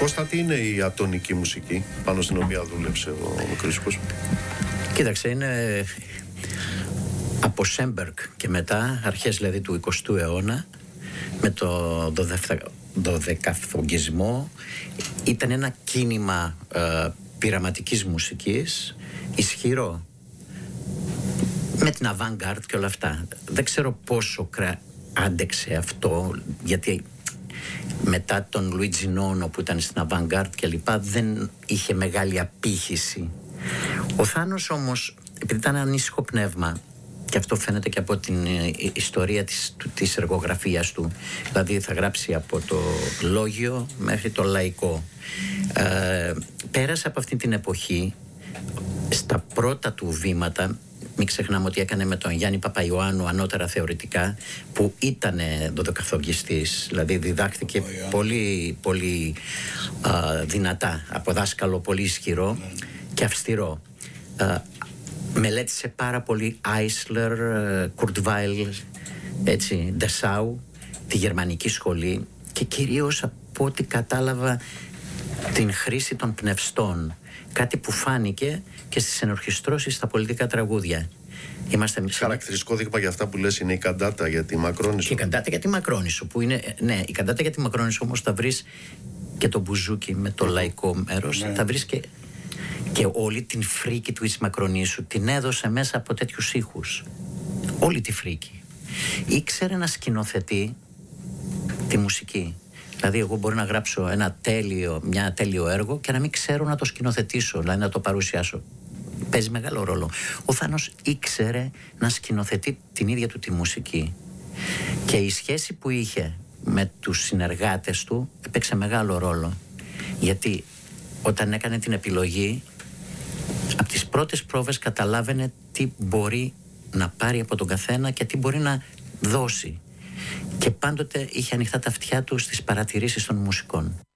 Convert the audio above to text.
Κώστα, τι είναι η ατονική μουσική πάνω στην οποία δούλεψε ο Κρίσκος? Κοίταξε, είναι από Σέμπεργκ και μετά, αρχές δηλαδή του 20ου αιώνα, με το δωδεκαφογγισμό. Ήταν ένα κίνημα πειραματικής μουσικής, ισχυρό, με την avant-garde και όλα αυτά. Δεν ξέρω πόσο άντεξε αυτό, γιατί μετά τον Λουίτζι Νόνο που ήταν στην avant-garde και λοιπά, δεν είχε μεγάλη απήχηση. Ο Θάνος όμως, επειδή ήταν ανήσυχο πνεύμα, και αυτό φαίνεται και από την ιστορία της εργογραφίας του, δηλαδή θα γράψει από το λόγιο μέχρι το λαϊκό, πέρασε από αυτή την εποχή στα πρώτα του βήματα. Μην ξεχνάμε ότι έκανε με τον Γιάννη Παπαϊωάννου ανώτερα θεωρητικά, που ήταν δωδεκαφογγιστής, δηλαδή διδάχθηκε πολύ, πολύ δυνατά από δάσκαλο πολύ ισχυρό και αυστηρό. Μελέτησε πάρα πολύ Άισλερ, Κουρτβάιλ, έτσι, Ντεσάου, τη γερμανική σχολή, και κυρίως από ό,τι κατάλαβα την χρήση των πνευστών, κάτι που φάνηκε και στις ενορχιστρώσεις στα πολιτικά τραγούδια. Χαρακτηριστικό δείγμα για αυτά που λες είναι η καντάτα για τη Μακρόνισσο. Και η καντάτα για τη Μακρόνισσο, που είναι, ναι, η καντάτα για τη Μακρόνισσο όμως θα βρεις και το μπουζούκι με το λαϊκό μέρος, ναι. Θα βρεις και όλη την φρίκη του της Μακρονήσου την έδωσε μέσα από τέτοιους ήχους. Όλη τη φρίκη. Ήξερε να σκηνοθετεί τη μουσική. Δηλαδή εγώ μπορώ να γράψω μια τέλειο έργο και να μην ξέρω να το σκηνοθετήσω, δηλαδή να το παρουσιάσω. Παίζει μεγάλο ρόλο. Ο Θάνος ήξερε να σκηνοθετεί την ίδια του τη μουσική. Και η σχέση που είχε με τους συνεργάτες του έπαιξε μεγάλο ρόλο. Γιατί όταν έκανε την επιλογή, από τις πρώτες πρόβες καταλάβαινε τι μπορεί να πάρει από τον καθένα και τι μπορεί να δώσει. Και πάντοτε είχε ανοιχτά τα αυτιά του στις παρατηρήσεις των μουσικών.